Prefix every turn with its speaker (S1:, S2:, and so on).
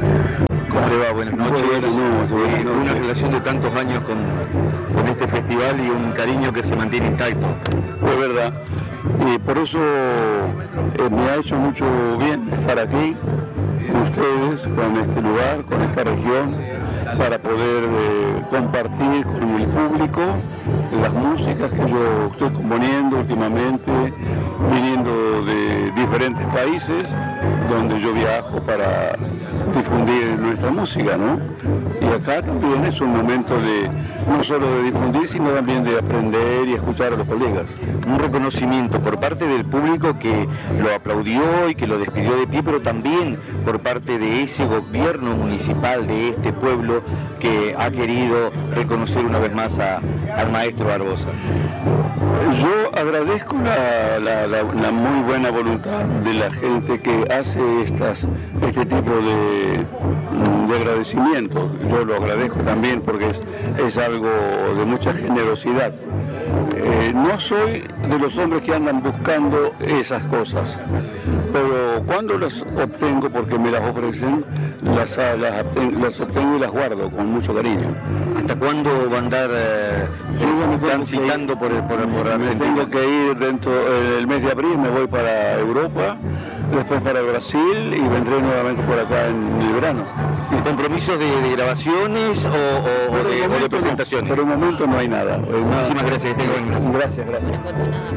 S1: ¿Cómo le va? Buenas noches.
S2: Buenas noches.
S1: Una relación de tantos años con este festival y un cariño que se mantiene intacto.
S2: Es verdad. Y por eso me ha hecho mucho bien estar aquí con ustedes, con este lugar, con esta región, para poder compartir con el público las músicas que yo estoy componiendo últimamente, viniendo de diferentes países donde yo viajo para difundir nuestra música, ¿no? Y acá también es un momento de no solo de difundir, sino también de aprender y escuchar a los colegas.
S1: Un reconocimiento por parte del público que lo aplaudió y que lo despidió de pie, pero también por parte de ese gobierno municipal de este pueblo que ha querido reconocer una vez más al maestro Barbosa.
S2: Yo agradezco la muy buena voluntad de la gente que hace este tipo de agradecimiento. Yo lo agradezco también porque es algo de mucha generosidad. No soy de los hombres que andan buscando esas cosas, pero cuando las obtengo, porque me las ofrecen, las obtengo y las guardo con mucho cariño.
S1: ¿Hasta cuándo va a andar transitando por Argentina?
S2: Me tengo que ir dentro del mes de abril, me voy para Europa, después para Brasil y vendré nuevamente por acá en el verano.
S1: Sí. ¿Compromisos de grabaciones o de presentaciones?
S2: Por el momento no hay nada.
S1: Muchísimas gracias.
S2: Gracias.